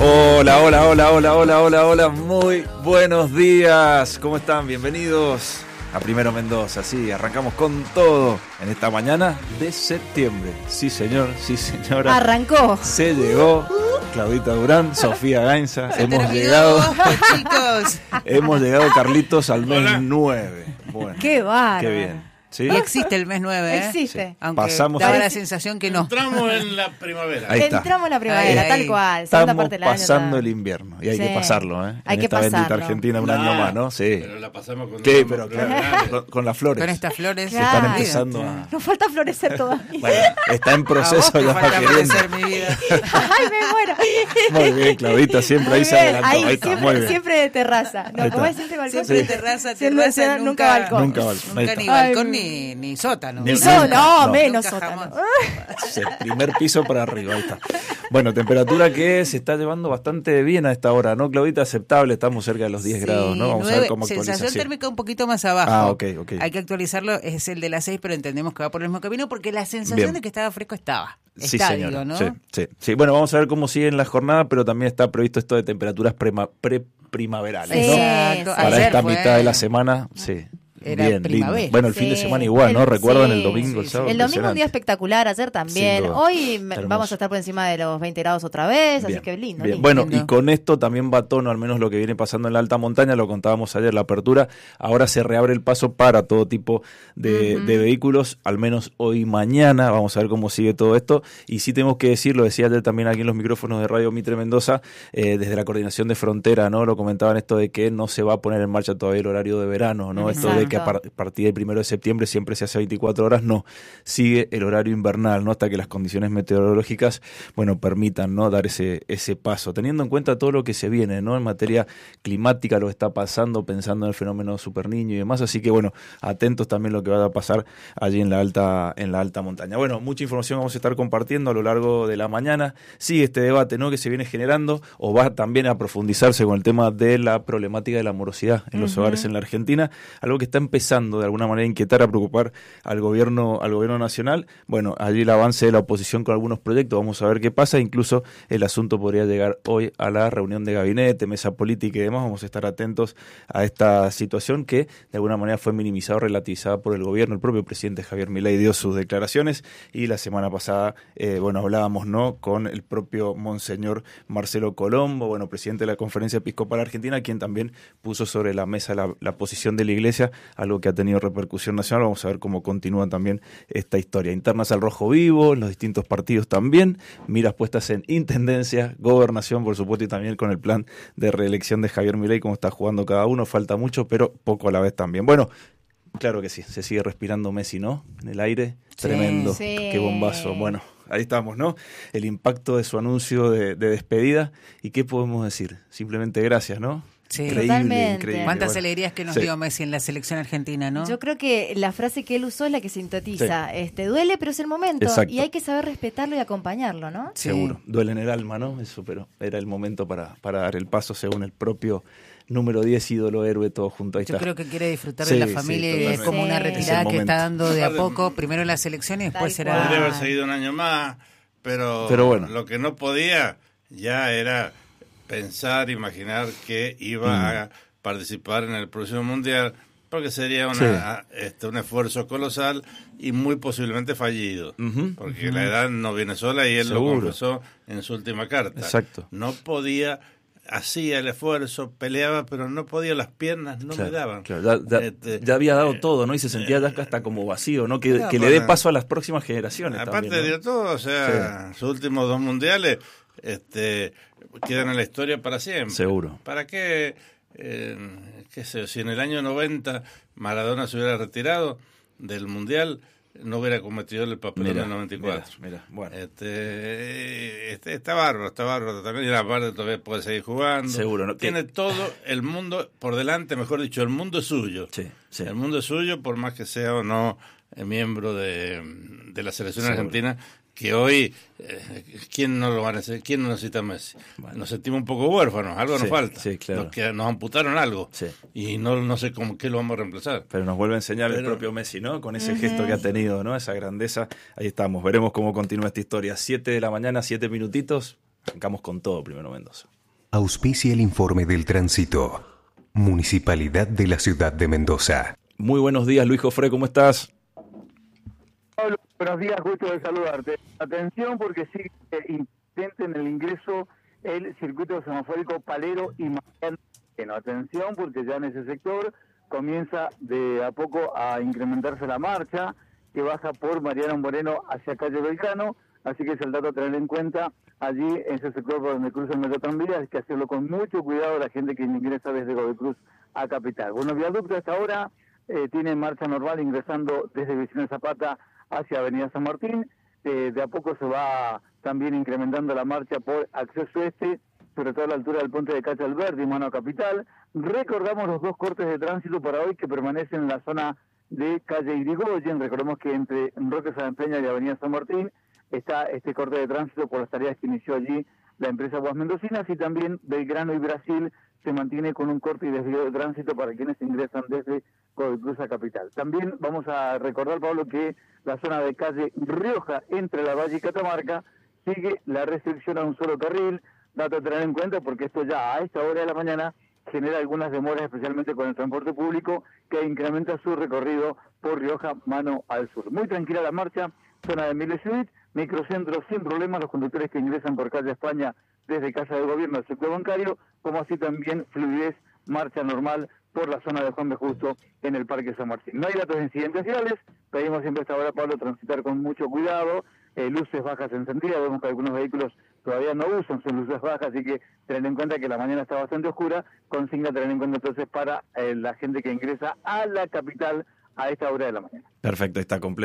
Hola, hola, hola, hola, hola, hola, hola, muy buenos días. ¿Cómo están? Bienvenidos a Primero Mendoza. Sí, arrancamos con todo en esta mañana de septiembre. Sí, señor, sí, señora. Arrancó. Se llegó Claudita Durán, Sofía Gainza. Hemos llegado, chicos. hemos llegado, Carlitos, al mes 9. Bueno, Qué bárbaro. qué bien. ¿Sí? Y existe el mes 9, ¿eh? Existe. Sí. Aunque Pasamos daba a- la sensación que no. Entramos en la primavera. Ahí está. Entramos en la primavera, Ahí. tal cual. Segunda Estamos parte del año. pasando el invierno y hay Sí. que pasarlo, ¿eh? Hay en que esta bendita pasarlo. Argentina un año más, ¿no? Sí. Pero la pasamos con ¿Qué? una Pero primavera. con las flores. Con estas flores. Se están Claro. empezando a... Nos falta florecer todavía. Bueno, está en A vos proceso te ya falta queriendo. florecer mi vida. Ay, me muero. Muy bien, Claudita, siempre Muy ahí se bien. adelantó. Ahí, Ahí está, muy siempre, bien. siempre de terraza. Ahí No, está. como es siempre balcón. Siempre terraza, Siempre terraza, nunca balcón. Nunca balcón. Ahí Nunca está. ni balcón Ay, ni sótano. Ni Ni Nunca, solo, no, no. menos Nunca sótano. jamás. Sí, primer piso para arriba, ahí está. Bueno, temperatura que se está llevando bastante bien a esta hora, ¿no, Claudita? Aceptable, estamos cerca de los 10 grados, ¿no? Vamos a ver cómo Sensación actualización. térmica un poquito más abajo. Ah, ok. Hay que actualizarlo, es el de las 6, pero entendemos que va por el mismo camino porque la sensación Bien. de que estaba fresco estaba. Sí, Está, señora. digo, ¿no? Sí. Bueno, vamos a ver cómo sigue en la jornada, pero también está previsto esto de temperaturas primaverales, Sí, ¿no? Exacto. Para Ayer esta fue- mitad de la semana, sí. Era Bien, primavera. lindo. Bueno, el fin de Sí. semana igual, ¿no? Recuerdan Sí. el domingo, el Sí, sábado. El domingo un día impresionante. espectacular, ayer también. Sin duda. Hoy Hermoso. vamos a estar por encima de los 20 grados otra vez, así Bien, que lindo. bien. lindo. Bueno, Lindo. y con esto también va a tono, al menos lo que viene pasando en la alta montaña, lo contábamos ayer, la apertura. Ahora se reabre el paso para todo tipo de vehículos, al menos hoy y mañana. Vamos a ver cómo sigue todo esto. Y sí tenemos que decir, lo decía ayer también aquí en los micrófonos de Radio Mitre Mendoza, desde la coordinación de frontera, ¿no? Lo comentaban esto de que no se va a poner en marcha todavía el horario de verano, ¿no? Esto de que a partir del 1 de septiembre siempre se hace 24 horas, no. Sigue el horario invernal, ¿no? Hasta que las condiciones meteorológicas, bueno, permitan, ¿no? Dar ese paso. Teniendo en cuenta todo lo que se viene, ¿no? En materia climática, lo que está pasando, pensando en el fenómeno superniño y demás. Así que, bueno, atentos también a lo que va a pasar allí en la alta montaña. Bueno, mucha información vamos a estar compartiendo a lo largo de la mañana. Sigue este debate, ¿no? Que se viene generando o va también a profundizarse con el tema de la problemática de la morosidad en los hogares en la Argentina. Algo que está empezando de alguna manera a inquietar, a preocupar al gobierno nacional. Bueno, allí el avance de la oposición con algunos proyectos, vamos a ver qué pasa. Incluso el asunto podría llegar hoy a la reunión de gabinete, mesa política y demás. Vamos a estar atentos a esta situación que de alguna manera fue minimizada o relativizada por el gobierno. El propio presidente Javier Milei dio sus declaraciones y la semana pasada, bueno, hablábamos, ¿no? Con el propio Monseñor Marcelo Colombo, bueno, presidente de la Conferencia Episcopal Argentina, quien también puso sobre la mesa la posición de la Iglesia, algo que ha tenido repercusión nacional. Vamos a ver cómo continúa también esta historia. Internas al rojo vivo, en los distintos partidos también, miras puestas en intendencia, gobernación, por supuesto, y también con el plan de reelección de Javier Milei, cómo está jugando cada uno. Falta mucho, pero poco a la vez también. Bueno, claro que sí, se sigue respirando Messi, ¿no? En el aire, Sí, tremendo, sí. qué bombazo. Bueno, ahí estamos, ¿no? El impacto de su anuncio de despedida. ¿Y qué podemos decir? Simplemente gracias, ¿no? Sí. Totalmente. Cuántas Bueno, alegrías que nos sí. dio Messi en la selección argentina, ¿no? Yo creo que la frase que él usó es la que sintetiza. Duele, pero es el momento. Exacto. Y hay que saber respetarlo y acompañarlo, ¿no? Sí. Seguro, duele en el alma, ¿no? Eso, pero era el momento para dar el paso según el propio número 10, ídolo, héroe, todo junto. Ahí Yo está. creo que quiere disfrutar Sí, de la sí, familia y es totalmente. como una Sí. retirada Es el que está momento. dando de a Aparte, poco, primero en la selección y después Tal será... Podría haber Ah. seguido un año más, pero bueno. lo que no podía ya era pensar, imaginar que iba a participar en el próximo mundial, porque sería un esfuerzo colosal y muy posiblemente fallido, Ujú. porque la edad no viene sola y él Seguro. lo confesó en su última carta. Exacto. No podía, hacía el esfuerzo, peleaba, pero no podía, las piernas no Claro, me daban. claro, ya había dado todo, ¿no? Y se sentía ya hasta como vacío, ¿no? Que, Claro, que le dé bueno. paso a las próximas generaciones. Aparte también, ¿no? de todo, o sea, sus últimos 2 mundiales quedan en la historia para siempre. Seguro. ¿Para qué? Qué sé yo, si en el año 90 Maradona se hubiera retirado del mundial, no hubiera cometido el papel en el 94. Mira, bueno. Está bárbaro también, y la parte todavía puede seguir jugando. Seguro, ¿no? Tiene todo el mundo por delante, mejor dicho, el mundo es suyo. Sí, sí. El mundo es suyo, por más que sea o no miembro de la selección Seguro. argentina, que hoy, ¿quién no lo va a necesitar? ¿Quién no necesita a Messi? Bueno. Nos sentimos un poco huérfanos, algo Sí, nos falta. sí, claro. Nos amputaron algo. Sí. Y no sé cómo qué lo vamos a reemplazar. Pero nos vuelve a enseñar el propio Messi, ¿no? Con ese gesto que ha tenido, ¿no? Esa grandeza. Ahí estamos. Veremos cómo continúa esta historia. 7 de la mañana, 7 minutitos. Arrancamos con todo primero Mendoza. Auspicia el informe del tránsito. Municipalidad de la Ciudad de Mendoza. Muy buenos días, Luis Jofré, ¿cómo estás? Pablo, buenos días, gusto de saludarte. Atención porque sí intenten el ingreso el circuito semafórico Palero y Mariano. Atención porque ya en ese sector comienza de a poco a incrementarse la marcha que baja por Mariano Moreno hacia calle Belcano, así que es el dato a tener en cuenta allí en ese sector por donde cruza el metro tranvía, hay que hacerlo con mucho cuidado la gente que ingresa desde Godoy Cruz a Capital. Bueno, viaducto hasta ahora tiene marcha normal ingresando desde Vicente Zapata hacia Avenida San Martín, de a poco se va también incrementando la marcha por acceso este, sobre todo a la altura del puente de Cacha Alberdi, mano a Capital. Recordamos los dos cortes de tránsito para hoy que permanecen en la zona de calle Irigoyen. Recordemos que entre Roque San Peña y Avenida San Martín está este corte de tránsito por las tareas que inició allí la empresa Aguas Mendocinas, y también Belgrano y Brasil se mantiene con un corte y desvío de tránsito para quienes ingresan desde Godoy Cruz a Capital. También vamos a recordar, Pablo, que la zona de calle Rioja entre La Valle y Catamarca sigue la restricción a un solo carril. Dato a tener en cuenta porque esto ya a esta hora de la mañana genera algunas demoras, especialmente con el transporte público, que incrementa su recorrido por Rioja mano al sur. Muy tranquila la marcha, zona de Milesuit, microcentro sin problemas, los conductores que ingresan por calle España desde Casa de Gobierno al sector bancario, como así también fluidez, marcha normal por la zona de Juan B. Justo en el Parque San Martín. No hay datos de incidentes viales, pedimos siempre a esta hora, Pablo, transitar con mucho cuidado, luces bajas encendidas, vemos que algunos vehículos todavía no usan sus luces bajas, así que tener en cuenta que la mañana está bastante oscura, consigna tener en cuenta entonces para la gente que ingresa a la capital a esta hora de la mañana. Perfecto, está completo.